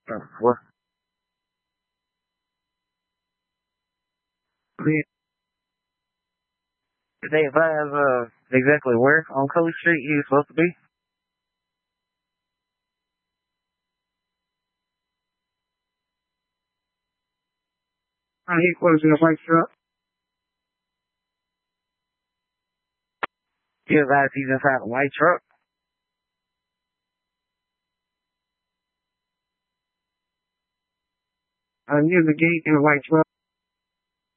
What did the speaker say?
What? Did they advise exactly where on Coast Street he was supposed to be? He was in a white truck. He advised he's inside a white truck. Near the gate in a white truck.